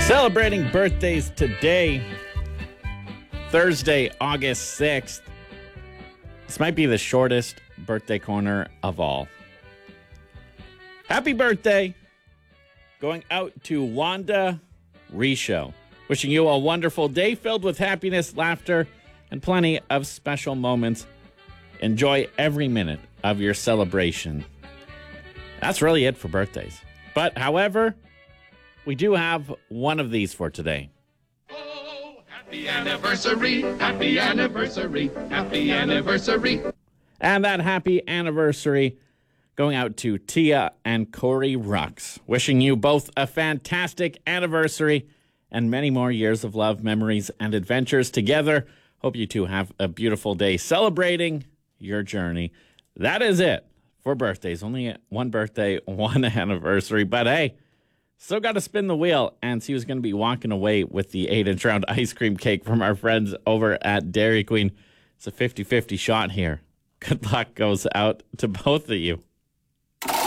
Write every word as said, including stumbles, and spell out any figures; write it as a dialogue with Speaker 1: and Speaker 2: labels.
Speaker 1: Celebrating birthdays today, Thursday, August sixth. This might be the shortest birthday corner of all. Happy birthday going out to Wanda Risho. Wishing you a wonderful day filled with happiness, laughter, and plenty of special moments. Enjoy every minute of your celebration. That's really it for birthdays. But, however, we do have one of these for today.
Speaker 2: Oh, happy anniversary, happy anniversary, happy anniversary.
Speaker 1: And that happy anniversary going out to Tia and Corey Rux. Wishing you both a fantastic anniversary and many more years of love, memories, and adventures together. Hope you two have a beautiful day celebrating your journey. That is it for birthdays. Only one birthday, one anniversary. But hey, still got to spin the wheel and see who's going to be walking away with the eight-inch round ice cream cake from our friends over at Dairy Queen. It's a fifty-fifty shot here. Good luck goes out to both of you.